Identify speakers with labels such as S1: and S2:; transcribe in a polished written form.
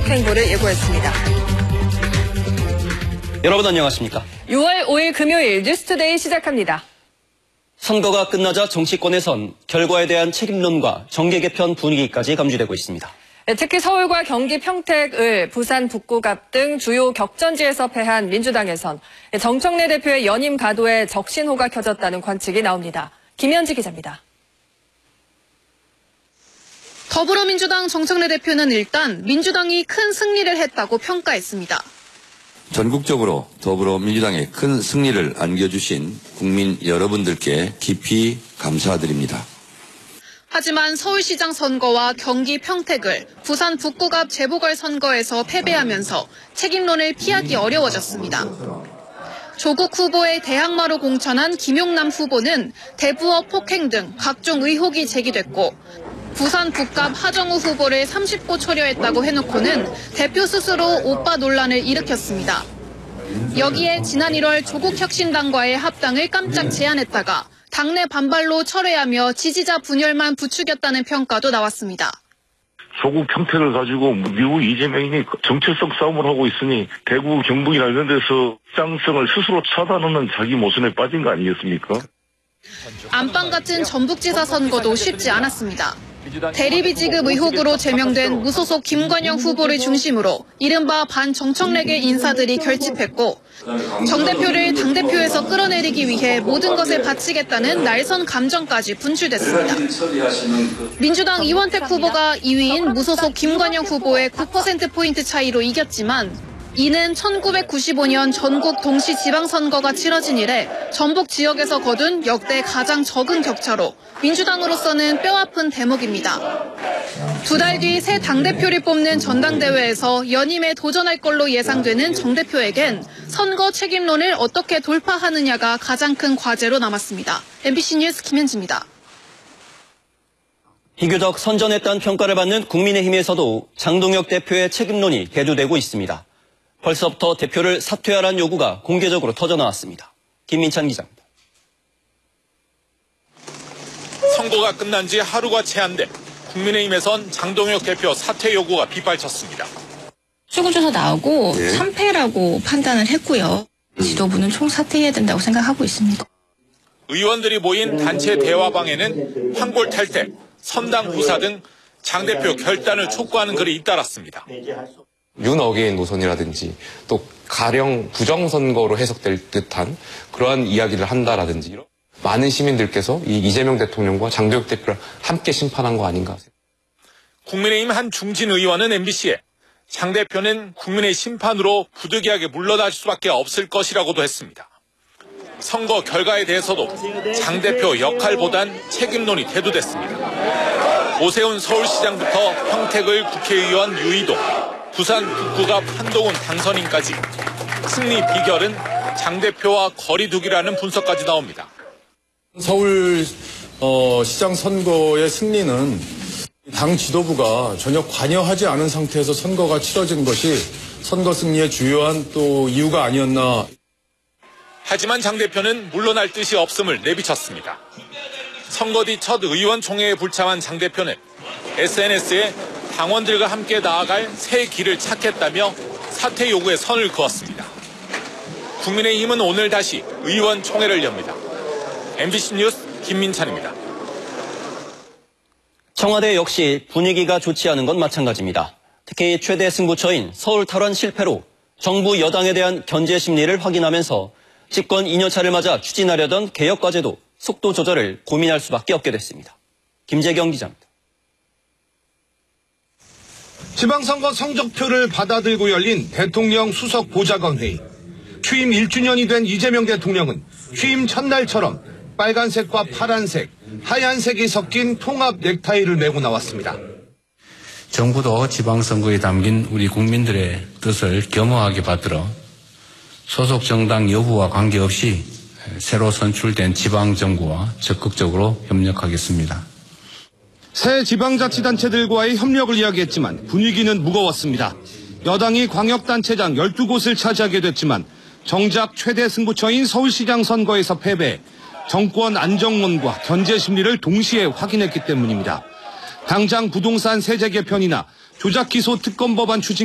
S1: 폭행보를 예고했습니다.
S2: 여러분 안녕하십니까?
S1: 6월 5일 금요일 뉴스투데이 시작합니다.
S2: 선거가 끝나자 정치권에선 결과에 대한 책임론과 정계 개편 분위기까지 감지되고 있습니다.
S1: 특히 서울과 경기 평택을 부산 북구갑 등 주요 격전지에서 패한 민주당에선 정청래 대표의 연임 가도에 적신호가 켜졌다는 관측이 나옵니다. 김현지 기자입니다.
S3: 더불어민주당 정청래 대표는 일단 민주당이 큰 승리를 했다고 평가했습니다.
S4: 전국적으로 더불어민주당에 큰 승리를 안겨주신 국민 여러분들께 깊이 감사드립니다.
S3: 하지만 서울시장 선거와 경기 평택을, 부산 북구갑 재보궐선거에서 패배하면서 책임론을 피하기 어려워졌습니다. 조국 후보의 대항마로 공천한 김용남 후보는 대부업 폭행 등 각종 의혹이 제기됐고, 부산 북갑 하정우 후보를 30고 초려했다고 해놓고는 대표 스스로 오빠 논란을 일으켰습니다. 여기에 지난 1월 조국혁신당과의 합당을 깜짝 제안했다가 당내 반발로 철회하며 지지자 분열만 부추겼다는 평가도 나왔습니다.
S5: 조국 평택을 가지고 미국 이재명이 정체성 싸움을 하고 있으니 대구 경북이나 이런 데서 시장성을 스스로 차단하는 자기 모순에 빠진 거 아니겠습니까?
S3: 안방 같은 전북지사 선거도 쉽지 않았습니다. 대리비 지급 의혹으로 제명된 무소속 김관영 후보를 중심으로 이른바 반정청래계 인사들이 결집했고, 정 대표를 당대표에서 끌어내리기 위해 모든 것을 바치겠다는 날선 감정까지 분출됐습니다. 민주당 이원택 후보가 2위인 무소속 김관영 후보의 9%포인트 차이로 이겼지만, 이는 1995년 전국 동시 지방선거가 치러진 이래 전북 지역에서 거둔 역대 가장 적은 격차로 민주당으로서는 뼈아픈 대목입니다. 2달 뒤 새 당대표를 뽑는 전당대회에서 연임에 도전할 걸로 예상되는 정 대표에겐 선거 책임론을 어떻게 돌파하느냐가 가장 큰 과제로 남았습니다. MBC 뉴스 김현지입니다.
S2: 비교적 선전했다는 평가를 받는 국민의힘에서도 장동혁 대표의 책임론이 대두되고 있습니다. 벌써부터 대표를 사퇴하라는 요구가 공개적으로 터져나왔습니다. 김민찬 기자입니다.
S6: 선거가 끝난 지 하루가 채 안 돼 국민의힘에선 장동혁 대표 사퇴 요구가 빗발쳤습니다.
S7: 출구조사 나오고 3패라고 판단을 했고요. 지도부는 총사퇴해야 된다고 생각하고 있습니다.
S6: 의원들이 모인 단체 대화방에는 황골탈퇴, 선당 후사 등 장 대표 결단을 촉구하는 글이 잇따랐습니다.
S8: 윤어게인 노선이라든지 또 가령 부정선거로 해석될 듯한 그러한 이야기를 한다라든지 많은 시민들께서 이재명 대통령과 장동혁 대표를 함께 심판한 거 아닌가.
S6: 국민의힘 한 중진 의원은 MBC에 장 대표는 국민의 심판으로 부득이하게 물러날 수밖에 없을 것이라고도 했습니다. 선거 결과에 대해서도 장 대표 역할보단 책임론이 대두됐습니다. 오세훈 서울시장부터 평택을 국회의원 유이도, 부산 북구갑 한동훈 당선인까지 승리 비결은 장 대표와 거리 두기라는 분석까지 나옵니다.
S9: 서울 시장 선거의 승리는 당 지도부가 전혀 관여하지 않은 상태에서 선거가 치러진 것이 선거 승리의 주요한 또 이유가 아니었나.
S6: 하지만 장 대표는 물러날 뜻이 없음을 내비쳤습니다. 선거 뒤 첫 의원총회에 불참한 장 대표는 SNS에 당원들과 함께 나아갈 새 길을 찾겠다며 사퇴 요구에 선을 그었습니다. 국민의힘은 오늘 다시 의원총회를 엽니다. MBC 뉴스 김민찬입니다.
S2: 청와대 역시 분위기가 좋지 않은 건 마찬가지입니다. 특히 최대 승부처인 서울 탈환 실패로 정부 여당에 대한 견제 심리를 확인하면서 집권 2년차를 맞아 추진하려던 개혁과제도 속도 조절을 고민할 수밖에 없게 됐습니다. 김재경 기자입니다.
S10: 지방선거 성적표를 받아들고 열린 대통령 수석 보좌관 회의. 취임 1주년이 된 이재명 대통령은 취임 첫날처럼 빨간색과 파란색, 하얀색이 섞인 통합 넥타이를 메고 나왔습니다.
S11: 정부도 지방선거에 담긴 우리 국민들의 뜻을 겸허하게 받들어 소속 정당 여부와 관계없이 새로 선출된 지방정부와 적극적으로 협력하겠습니다.
S10: 새 지방자치단체들과의 협력을 이야기했지만 분위기는 무거웠습니다. 여당이 광역단체장 12곳을 차지하게 됐지만 정작 최대 승부처인 서울시장 선거에서 패배, 정권 안정론과 견제 심리를 동시에 확인했기 때문입니다. 당장 부동산 세제 개편이나 조작 기소 특검 법안 추진